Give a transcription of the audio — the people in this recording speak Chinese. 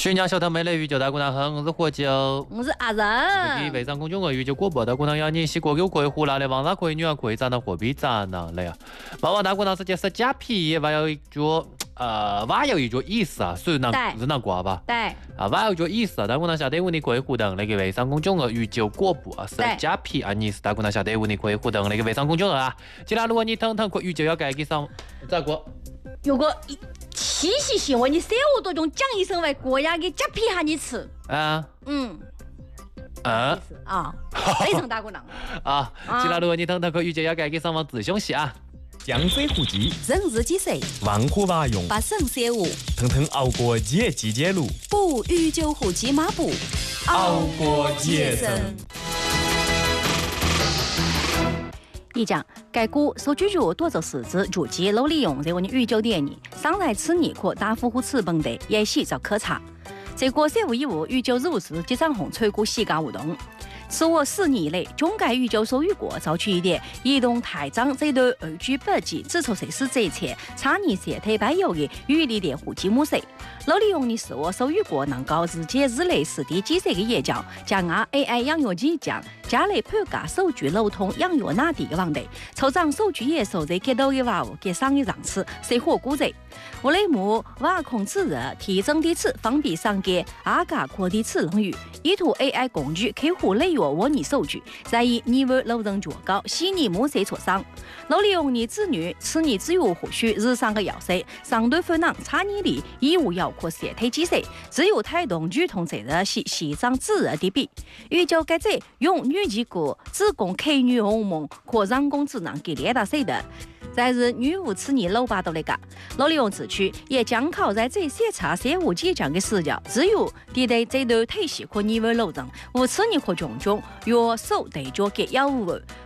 宣讲小偷美的宇宙大姑娘好，我是火酒， 我是阿仁。 微商公众号宇宙广播大姑娘要你洗锅狗可以胡辣的，网上可以女儿可以长到货币长哪来啊？往往大姑娘是解释假皮，还有一句还有一句意思啊，属于日南瓜吧？ 对。 啊，还有一句意思啊，大姑娘晓得你可以互动那个微商公众号宇宙广播啊，是假皮啊，你是大姑娘晓得你可以互动那个微商公众号啊。今天如果你腾可宇宙要改给上咋过？ 如果七夕新闻，你3五多钟讲一声为过呀，给假皮下你吃。 啊。 啊，非常大姑娘啊！今天如果你腾可宇宙要改给上网自凶戏啊。 江水虎急， 人日几岁？ 万虎娃用， 把肾写五， 腾熬过节季节路， 补鱼酒虎鸡马步， 熬过节生。 一讲，该股受拒绝多走十字主机楼利用，在我们宇宙电你上来吃你可大夫户吃本的也是找可查。这个3五15宇宙入时即涨红吹股西港舞动。是我4年以来，中概宇宙受遇过早去一点，移动台长这段2句8集，自从谁是这前，差你些台白有的与你的户籍母谁。老利用你是我受遇过能够日结日内实地几岁的演讲，将AI 养药机讲，家里判价数据流通养药哪地的问题，抽涨数据也收在给到的话务给上一上次谁火股在。我类目挖控制热提升地次方便上给阿嘎扩地次能语，意图 AI 工具客户内容模拟数据，在以你为老人较高，悉尼某些磋商。老利用你子女吃你只有或许日上个药水，上对分囊差你里义务要扩协推机水，只有态动剧同这热是西藏自热的比。宇宙该这用女机构自贡 K 女红梦扩让工智能给列大谁的。在日女无吃你老巴都来干，老利用自区也将靠在这些查3五几讲的视角，只有地带这段体系和你为老人，无吃你和种种，用手对脚给要务。